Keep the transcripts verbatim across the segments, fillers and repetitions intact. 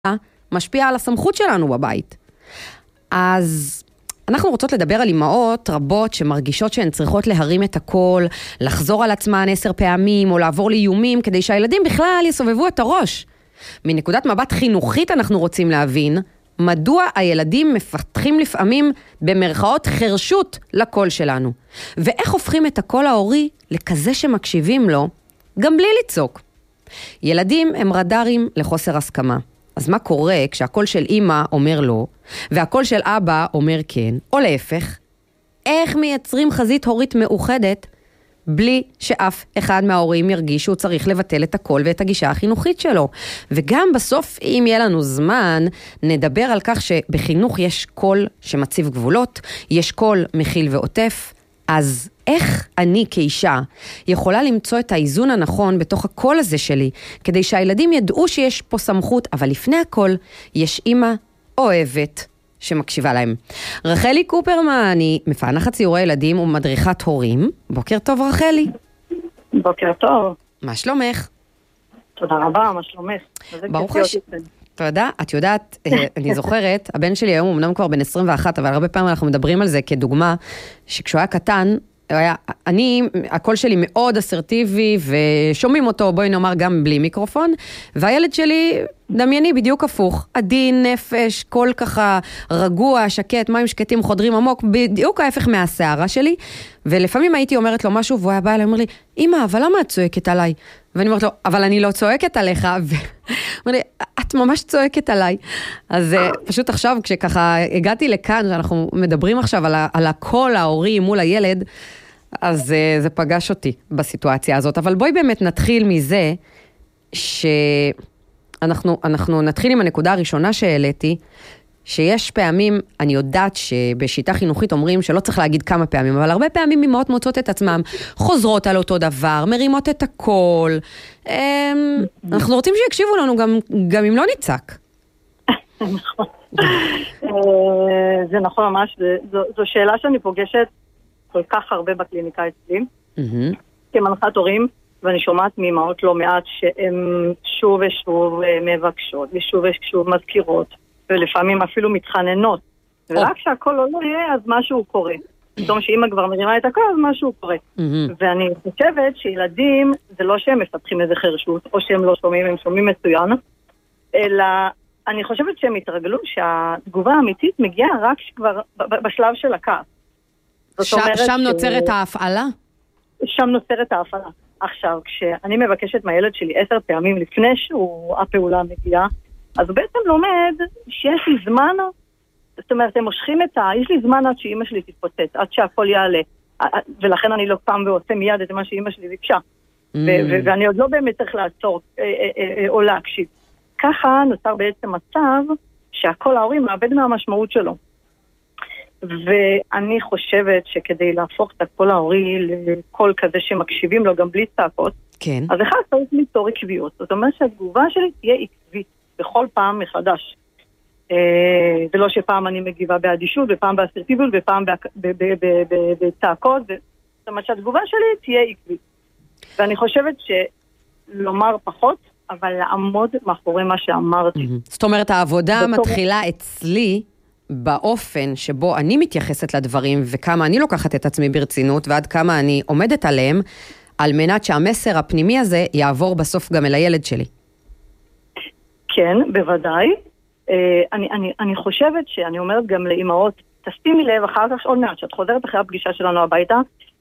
משפיע על הסמכות שלנו בבית. אז אנחנו רוצות לדבר על אמהות רבות שמרגישות שהן צריכות להרים את הכל, לחזור על עצמן עשר פעמים או לעבור לאיומים כדי שהילדים בכלל יסובבו את הראש. מנקודת מבט חינוכית אנחנו רוצים להבין מדוע הילדים מפתחים לפעמים במרכאות חרשות לקול שלנו, ואיך הופכים את הקול ההורי לכזה שמקשיבים לו גם בלי לצעוק. ילדים הם רדארים לחוסר הסכמה. אז מה קורה כשהקול של אמא אומר לא, והקול של אבא אומר כן, או להפך? איך מייצרים חזית הורית מאוחדת, בלי שאף אחד מההורים ירגיש שהוא צריך לבטל את הקול ואת הגישה החינוכית שלו? וגם בסוף, אם יהיה לנו זמן, נדבר על כך שבחינוך יש קול שמציב גבולות, יש קול מכיל ועוטף. אז איך אני כאישה יכולה למצוא את האיזון הנכון בתוך הקול הזה שלי, כדי שהילדים ידעו שיש פה סמכות, אבל לפני הכל יש אמא אוהבת שמקשיבה להם. רחלי קופרמן, היא מפענחת ציורי ילדים ומדריכת הורים. בוקר טוב רחלי. בוקר טוב. מה שלומך? תודה רבה, מה שלומך? ברוך השם. תודה, את יודעת, אני זוכרת, הבן שלי היום הוא אמנם כבר בן עשרים ואחת, אבל הרבה פעמים אנחנו מדברים על זה כדוגמה, שכשהוא היה קטן, היה, אני, הקול שלי מאוד אסרטיבי, ושומעים אותו, בואי נאמר, גם בלי מיקרופון, והילד שלי, דמייני, בדיוק הפוך, עדין, נפש, קול ככה רגוע, שקט, מים שקטים, חודרים עמוק, בדיוק ההפך מהשערה שלי, ולפעמים הייתי אומרת לו משהו, והוא היה בא אליי, אומר לי, אמא, אבל למה את צועקת עליי? ואני אומרת לו, אבל אני לא צועקת עליך, ואומר לי, את ממש צועקת עליי. אז פשוט עכשיו, כשככה הגעתי לכאן, שאנחנו מדברים עכשיו על, על הקול ההורי מול הילד, אז זה פגש אותי בסיטואציה הזאת. אבל בואי באמת נתחיל מזה, שאנחנו אנחנו נתחיל עם הנקודה הראשונה שהעליתי, שיש פעמים, אני יודעת שבשיטה חינוכית אומרים שלא צריך להגיד כמה פעמים, אבל הרבה פעמים אמהות מוצאות את עצמם, חוזרות על אותו דבר, מרימות את הכל. אנחנו רוצים שיקשיבו לנו גם, גם אם לא ניצק. נכון. זה נכון ממש, זו שאלה שאני פוגשת כל כך הרבה בקליניקה אצלי, כמנחת הורים, ואני שומעת מאמהות לא מעט שהן שוב ושוב מבקשות, ושוב ושוב מזכירות, ולפעמים אפילו מתחננות. ורק שהכל לא יהיה, אז משהו קורה. פתאום שאמא כבר מרימה את הכל, אז משהו קורה. ואני חושבת שילדים, זה לא שהם מפתחים איזה חרשות, או שהם לא שומעים, הם שומעים מצוין, אלא אני חושבת שהם התרגלו שהתגובה האמיתית מגיעה רק כבר בשלב של הכעס. שם נוצרת ההפעלה? שם נוצרת ההפעלה. עכשיו, כשאני מבקשת מהילד שלי עשר פעמים לפני שהוא הפעולה מגיעה, אז הוא בעצם לומד שיש לי זמן, זאת אומרת, הם מושכים את ה... יש לי זמן עד שאמא שלי תתפוצץ, עד שהכל יעלה, ולכן אני לא פעם ועושה מיד את מה שאמא שלי ביקשה. ואני עוד לא באמת צריך לעצור או להקשיב. ככה נוצר בעצם מצב שהכל ההורים מאבד מהמשמעות שלו. ואני חושבת שכדי להפוך את הקול ההורי לקול כזה שמקשיבים לו גם בלי צעקות, כן. אז אחד צריך ליצור עקביות. זאת אומרת שהתגובה שלי תהיה עקבית בכל פעם מחדש. ולא שפעם אני מגיבה באדישות, ופעם באסרטיביות, ופעם בצעקות. זאת אומרת שהתגובה שלי תהיה עקבית. ואני חושבת שלומר פחות, אבל לעמוד מאחורי מה שאמרתי. זאת אומרת, העבודה מתחילה אצלי באופן שבו אני מתייחסת לדברים, וכמה אני לוקחת את עצמי ברצינות, ועד כמה אני עומדת עליהם, על מנת שהמסר הפנימי הזה יעבור בסוף גם אל הילד שלי. כן, בוודאי. אני, אני, אני חושבת שאני אומרת גם לאמהות, תשימי לב אחר כך עוד מעט, שאת חוזרת אחרי הפגישה שלנו הביתה,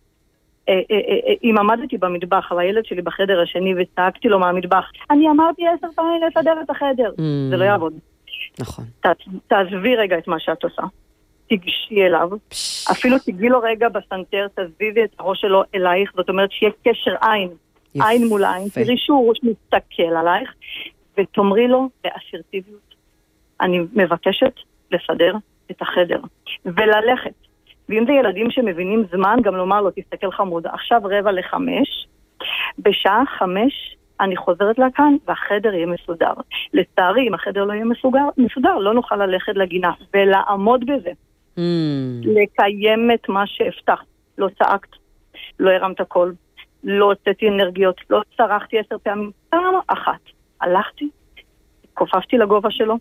אם עמדתי במטבח, והילד שלי בחדר השני, וצעקתי לו מהמטבח, אני אמרתי עשר פעמים לסדר את החדר. זה לא יעבוד. נכון. תעזבי רגע את מה שאת עושה. תגשי אליו. אפילו תגיעי לו רגע בסנטר, תעזבי את הראש שלו אלייך, זאת אומרת שיהיה קשר עין. עין מול עין. תראי שהוא ראש מסתכל עלייך, ותאמרי לו באסרטיביות. אני מבקשת לסדר את החדר. וללכת. ואם זה ילדים שמבינים זמן, גם לומר לו, תסתכל חמוד, עכשיו רבע לחמש, בשעה חמש, אני חוזרת לכאן, והחדר יהיה מסודר. לצערי, אם החדר לא יהיה מסודר, מסודר לא נוכל ללכת לגינה, ולעמוד בזה. Mm. לקיים את מה שהבטחת. לא צעקת, לא הרמת קול, לא הוצאתי אנרגיות, לא צרחתי עשר פעמים, פעם אחת. הלכתי, התכופפתי לגובה שלו,